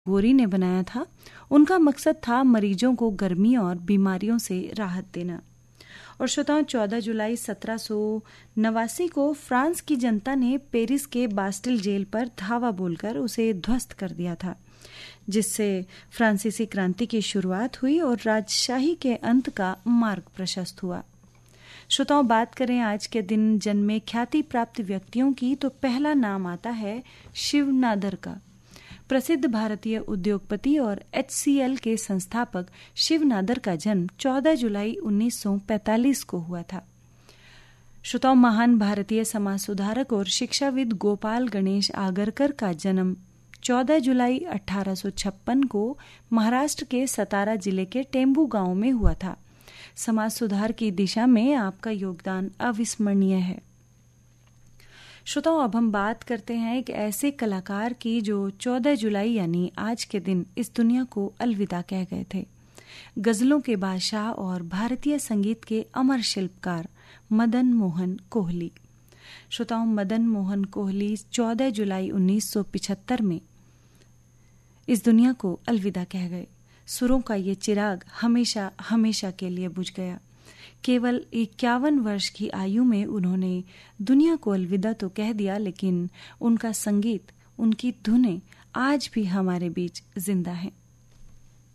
गोरी ने बनाया था। उनका मकसद था मरीजों को गर्मी और बीमारियों से राहत देना। और श्रोताओं, 14 जुलाई 1789 को फ्रांस की जनता ने पेरिस के बास्टिल जेल पर धावा बोलकर उसे ध्वस्त कर दिया था, जिससे फ्रांसीसी क्रांति की शुरुआत हुई और राजशाही के अंत का मार्ग प्रशस्त हुआ। श्रोताओं, बात करें आज के दिन जन्मे ख्याति प्राप्त व्यक्तियों की, तो पहला नाम आता है शिव नादर का। प्रसिद्ध भारतीय उद्योगपति और HCL के संस्थापक शिव नादर का जन्म 14 जुलाई 1945 को हुआ था। श्रोताओं, महान भारतीय समाज सुधारक और शिक्षाविद गोपाल गणेश आगरकर का जन्म 14 जुलाई 1856 को महाराष्ट्र के सतारा जिले के टेम्बू गांव में हुआ था। समाज सुधार की दिशा में आपका योगदान अविस्मरणीय है। श्रोताओं, अब हम बात करते हैं एक ऐसे कलाकार की जो 14 जुलाई यानी आज के दिन इस दुनिया को अलविदा कह गए थे। गजलों के बादशाह और भारतीय संगीत के अमर शिल्पकार मदन मोहन कोहली। श्रोताओं, मदन मोहन कोहली 14 जुलाई 1975 में इस दुनिया को अलविदा कह गए। सुरों का ये चिराग हमेशा हमेशा के लिए बुझ गया। केवल 51 वर्ष की आयु में उन्होंने दुनिया को अलविदा तो कह दिया, लेकिन उनका संगीत, उनकी धुनें आज भी हमारे बीच जिंदा हैं।